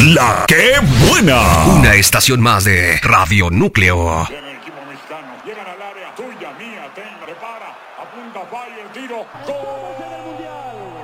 La que buena. Una estación más de Radio Núcleo. Viene el equipo mexicano. Llegan al área. Tuya, mía, ten, prepara. Apunta, falla el tiro. ¡Gol!